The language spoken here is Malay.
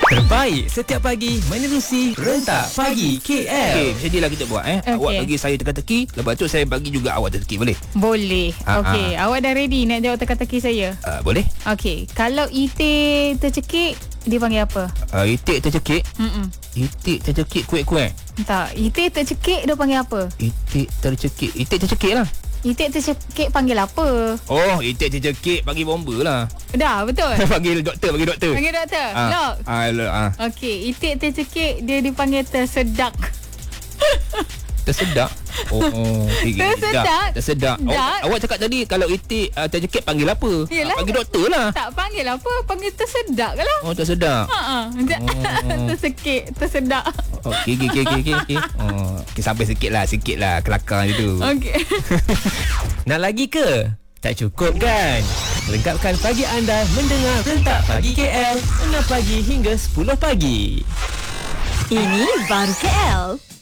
Terbaik setiap pagi menerusi Rentak Pagi KL. Okey, sedialah kita buat Awak bagi saya teka-teki, lepas tu saya bagi juga awak teka-teki, boleh? Boleh. Okey, awak dah ready nak jawab teka-teki saya? Boleh. Okey, kalau itik tercekik, dia panggil apa? Itik tercekik. Itik tercekik kuek-kuek. Tak, itik tercekik dia panggil apa? Itik tercekik lah. Itik tercekik panggil apa? Oh, itik tercekik bagi bomba lah. Dah, betul? Panggil doktor. Panggil doktor. Lock. Okey, itik tercekik dia dipanggil tersedak. Tersedak. Tersedak. Awak cakap tadi kalau itik tercekik panggil apa? Yelah. Panggil doktor lah. Tak panggil apa, panggil tersedak lah. Oh, tersedak. Tersekik, tersedak. Okey. Okey, sampai sikit lah kelakar itu. Okey. Nak lagi ke? Tak cukup kan? Lengkapkan pagi anda mendengar Rentak Pagi KL 6 pagi hingga 10 pagi. Ini Baru KL.